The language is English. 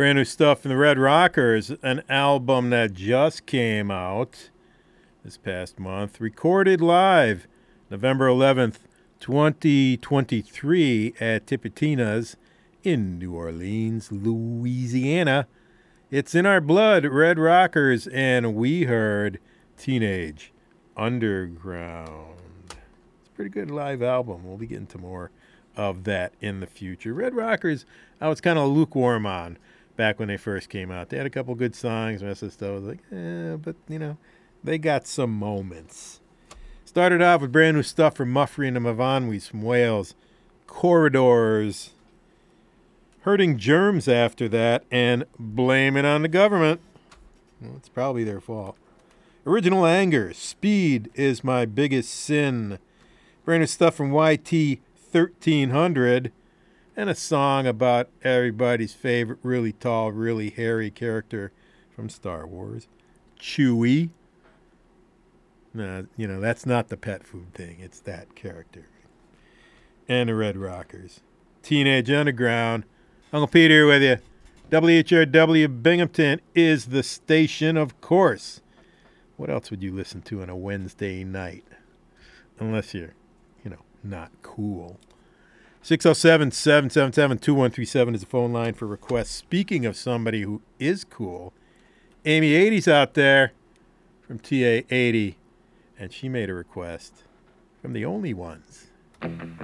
Brand new stuff from the Red Rockers, an album that just came out this past month. Recorded live November 11th, 2023 at Tipitina's in New Orleans, Louisiana. It's in our blood, Red Rockers, and we heard Teenage Underground. It's a pretty good live album. We'll be getting to more of that in the future. Red Rockers, I was kind of lukewarm on back when they first came out. They had a couple good songs, most of the stuff was like, but, you know, they got some moments. Started off with brand new stuff from Muffrey and the Mavonwees from Wales. Corridors. Hurting Germs after that, and Blame It on the Government. Well, it's probably their fault. Original Anger. Speed Is My Biggest Sin. Brand new stuff from YT 1300. And a song about everybody's favorite really tall, really hairy character from Star Wars, Chewie. No, you know, that's not the pet food thing. It's that character. And the Red Rockers. Teenage Underground. Uncle Pete here with you. WHRW Binghamton is the station, of course. What else would you listen to on a Wednesday night? Unless you're, you know, not cool. 607-777-2137 is the phone line for requests. Speaking of somebody who is cool, Amy 80's out there from TA 80, and she made a request from the Only Ones.